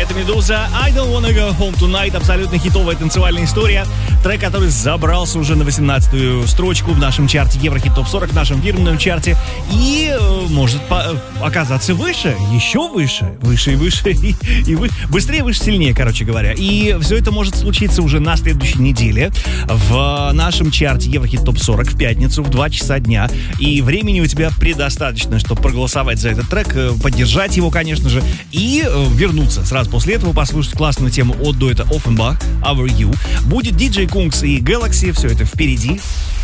Это «Медуза». I don't wanna go home tonight. Абсолютно хитовая танцевальная история. Трек, который забрался уже на 18-ю строчку в нашем чарте Еврохит ТОП 40, в нашем фирменном чарте. И может оказаться выше, еще выше, выше и выше. И быстрее, выше, сильнее, короче говоря. И все это может случиться уже на следующей неделе в нашем чарте Еврохит ТОП 40 в пятницу в 2 часа дня. И времени у тебя предостаточно, чтобы проголосовать за этот трек, поддержать его, конечно же, и вернуться сразу после этого, послушать классную тему от дуэта Offenbach, Our You. Будет DJ Kungs и Galaxy, все это впереди.